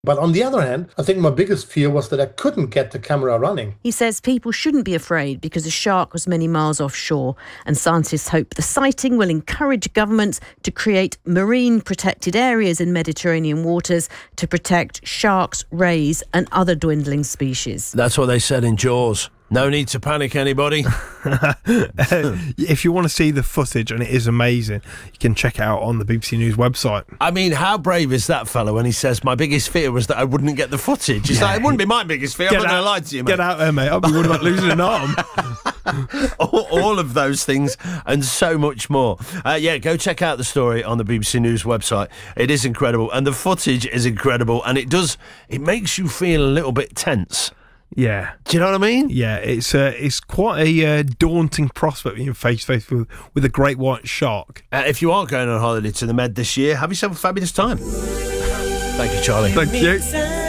But on the other hand, I think my biggest fear was that I couldn't get the camera running. He says people shouldn't be afraid because the shark was many miles offshore, and scientists hope the sighting will encourage governments to create marine protected areas in Mediterranean waters to protect sharks, rays and other dwindling species. That's what they said in Jaws. No need to panic, anybody. If you want to see the footage, and it is amazing, you can check it out on the BBC News website. I mean, how brave is that fellow when he says, my biggest fear was that I wouldn't get the footage? It's like, it wouldn't be my biggest fear. I'm not going to lie to you, mate. Get out there, mate. I'll be worried about losing an arm. all of those things and so much more. Go check out the story on the BBC News website. It is incredible, and the footage is incredible, and it makes you feel a little bit tense. Yeah. Do you know what I mean? Yeah, it's quite a daunting prospect being face to face with a great white shark. If you are going on holiday to the Med this year, have yourself a fabulous time. Thank you, Charlie. Thank you.